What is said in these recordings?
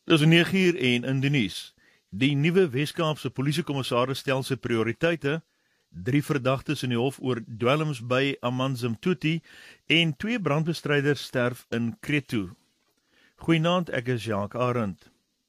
Dis 9 uur in die nuus. Die nuwe Wes-Kaapse polisiekommissaris stel sy prioriteite, 3 verdagtes in die hof oor dwelms by Amanzimtoti en 2 brandbestryders sterf in Kretu. Goeienaand, ek is Jacques Arend.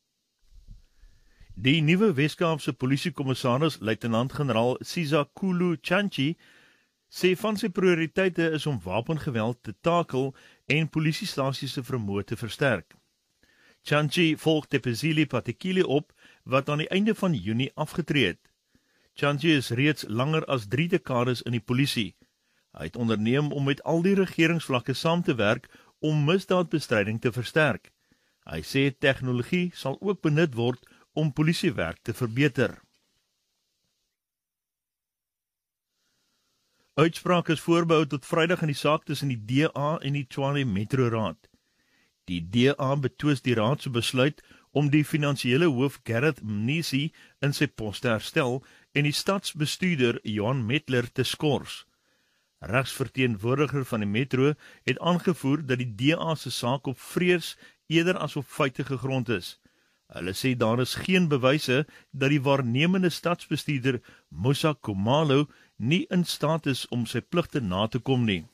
Die nuwe Wes-Kaapse polisiekommissaris, luitenant-generaal Sizakulu Chanchi, sê van sy prioriteite is om wapengeweld te takel en polisiestasies se vermoë te versterk. Chanchi volg Tepezile Patekile op, wat aan die einde van Junie afgetree het. Chanchi is reeds langer as 3 dekades in die polisie. Hy het onderneem om met al die regeringsvlakke saam te werk om misdaadbestryding te versterk. Hy sê tegnologie sal ook benut word om polisiewerk te verbeter. Uitspraak is voorbehou tot Vrydag in die saak tussen die DA en die Tshwane Metro Raad. Die DA betwis die raad se besluit om die finansiële hoof Gareth Mnisi in sy pos te herstel en die stadsbestuurder Johan Metler te skors. Regsverteenwoordiger van die metro het aangevoer dat die DA se saak op vrees eerder as op feite gegrond is. Hulle sê daar is geen bewyse dat die waarnemende stadsbestuurder Musa Khumalo nie in staat is om sy pligte na te kom nie.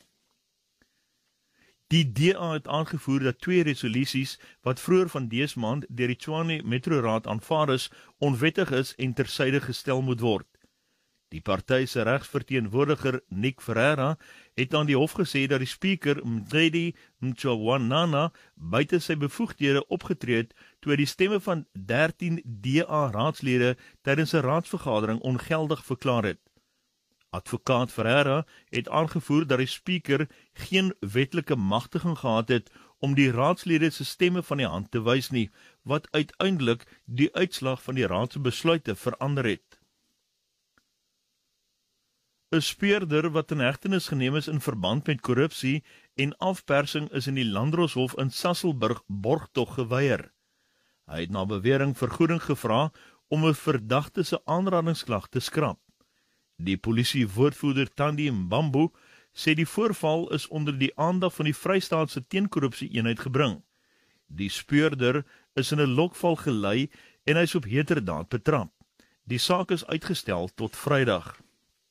Die DA het aangevoer dat 2 resolusies wat vroeër van dese maand deur die Tshwane Metro Raad aanvaar is, onwettig is en tersyde gestel moet word. Die party se regsverteenwoordiger Nick Ferreira het aan die hof gesê dat die speaker Mgidi Mtshawanana buite sy bevoegdhede opgetree het toe hy die stemme van 13 DA raadslede tydens 'n raadsvergadering ongeldig verklaar het. Advokaat Ferreira het aangevoer dat die speaker geen wetlike magtiging gehad het om die raadslede se stemme van die hand te wys nie, wat uiteindelik die uitslag van die raad se besluite verander het. 'n Speurder wat in hegtenis geneem is in verband met korrupsie en afpersing is in die Landdroshof in Sasolburg borgtog geweier. Hy het na bewering vergoeding gevra om 'n verdagte se aanrandingsklag te skrap. Die polisie-woordvoerder Thandi Mbambo sê die voorval is onder die aandag van die Vrystaatse teenkorrupsie-eenheid gebring. Die speurder is in 'n lokval gelei en hy is op heterdaad betrap. Die saak is uitgestel tot Vrydag.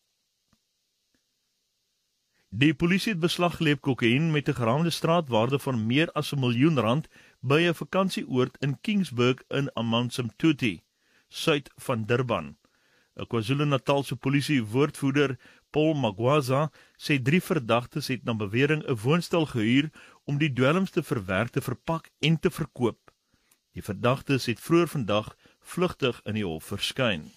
Die polisie het beslag gelê op kokain met 'n geraamde straatwaarde van meer as R1 miljoen by 'n vakansieoord in Kingsburg in Amanzimtoti, suid van Durban. 'n KwaZulu-Natalse polisie-woordvoerder Paul Magwaza sê 3 verdagtes het na bewering 'n woonstel gehuur om die dwelms te verwerk, te verpak en te verkoop. Die verdagtes het vroeër vandag vlugtig in die hof verskyn.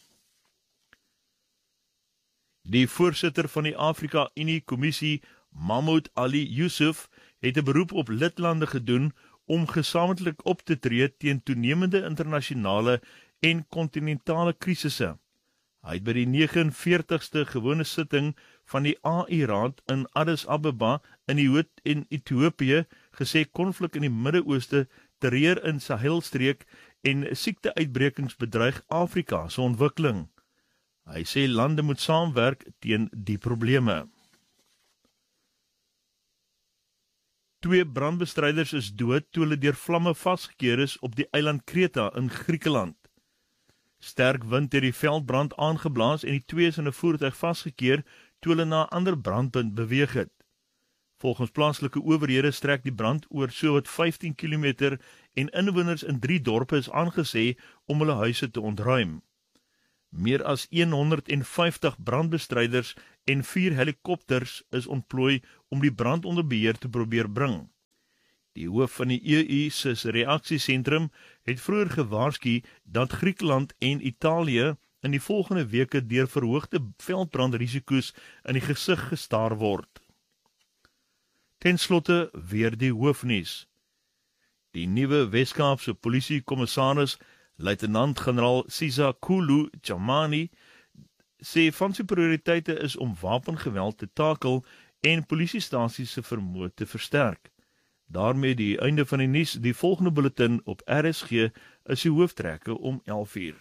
Die voorsitter van die Afrika-Unie-Kommissie, Mahmoud Ali Yusuf, het 'n beroep op lidlande gedoen om gesamentlik op te tree teen toenemende internasionale en kontinentale krisisse. Hy het by die 49ste gewone sitting van die AI-raad in Addis Ababa in Ethiopië gesê konflik in die Midde-Ooste terreer in Sahelstreek en siekteuitbrekings bedreig Afrika se ontwikkeling. Hy sê lande moet saamwerk teen die probleme. 2 brandbestryders is dood toe hulle deur vlamme vasgekeer is op die eiland Kreta in Griekeland. Sterk wind het die veldbrand aangeblaas en die 2 is in 'n voertuig vasgekeer toe hulle na 'n ander brandpunt beweeg het. Volgens plaaslike owerhede strek die brand oor sowat 15 km en inwoners in 3 dorpe is aangesê om hulle huise te ontruim. Meer as 150 brandbestryders en 4 helikopters is ontplooi om die brand onder beheer te probeer bring. Die hoof van die EU se reaksiesentrum het vroeër gewaarsku dat Griekeland en Italië in die volgende weke deur verhoogde veldbrandrisiko's in die gesig gestaar word. Ten slotte weer die hoofnuus. Die nuwe Wes-Kaapse polisiekommissaris, luitenant-generaal Sizakulu Chamani, sê van sy prioriteite is om wapengeweld te takel en polisiestasies se vermoë te versterk. Daarmee die einde van die nuus. Die volgende bulletin op RSG is die hooftrekke om 11:00.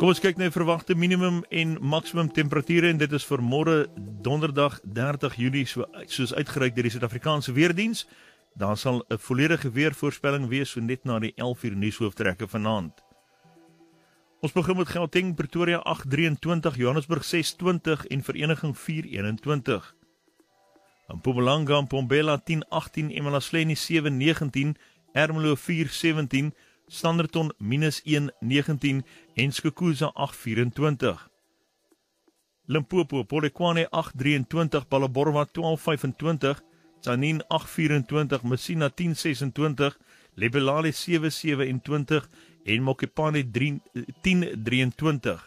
Kom ons kyk na die verwagte minimum en maksimum temperature en dit is vir môre donderdag 30 Julie soos uitgereik deur die Suid-Afrikaanse Weerdiens. Daar sal 'n volledige weervoorspelling wees so net na die 11:00 nuushooftrekke vanaand. Ons begin met Gauteng, Pretoria 8:23, Johannesburg 6:20 en Vereniging 4:21. Mpumalanga en Mbombela 10:18, Emalahleni 7:19, Ermelo 4:17, Standerton -1:19 en Skukuza 8:24. Limpopo, Polokwane 8:23, Phalaborwa 12:25, Tzaneen 8:24, Messina 10:26, Lephalale 7:27 en Mokopane 10:23.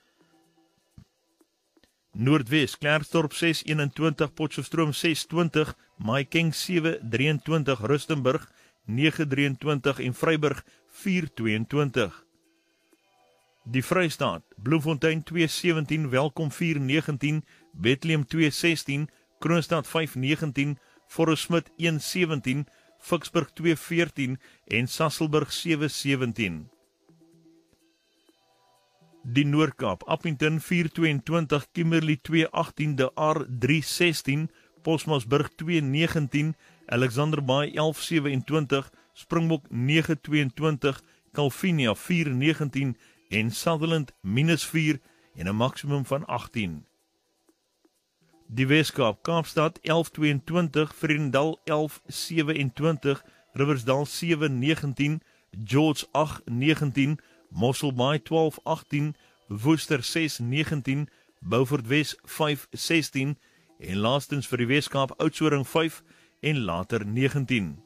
Noordwes, Klerksdorp 6:21, Potchefstroom 6:20, Mahikeng 7:23, Rustenburg 9:23 en Vryburg 4:22. Die Vrystaat, Bloemfontein 2:17, Welkom 4:19, Bethlehem 2:16, Kroonstad 5:19, Forresmith 1:17, Ficksburg 2:14 en Sasolburg 7:17. Die Noord-Kaap, Appington 4:22, Kimberley 2:18, De Aar 3:16, Posmasburg 2:19, Alexanderbaai 11:27, Springbok 9:22, Calvinia 4:19 en Sutherland -4 en 'n maksimum van 18. Die Weskaap, Kaapstad 11:22, Vredendal 11:27, Riversdal 7:19, George 8:19, Mosselbaai 12:18, Woester 6:19, Beaufort Wes 5:16 en laastens vir die Weskaap Oudtshoorn 5 en later 19.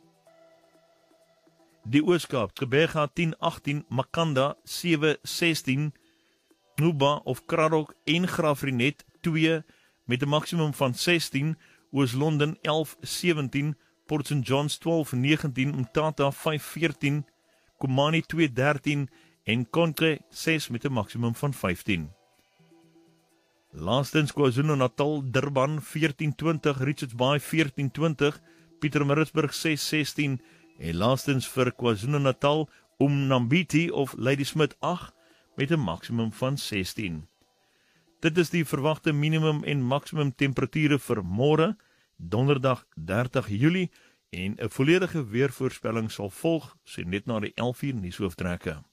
Die Ooskaap, Gqeberha 10:18, Makanda 7:16, Nuba of Kraddock en Graafrenet 2 met 'n maksimum van 16, Oos-London 11:17, Port St Johns 12:19, Mthatha 5:14, Komani 2:13 en Konke 6 met 'n maksimum van 15. Laastens KwaZulu-Natal, Durban 14:20, Richards Bay 14:20, Pietermaritzburg 6:16 en laastens vir KwaZulu-Natal, Umnambiti of Ladysmith 8 met 'n maksimum van 16. Dit is die verwagte minimum en maksimum temperature vir môre, donderdag 30 Julie en 'n volledige weervoorspelling sal volg so net na die 11:00 nuushooftrekke.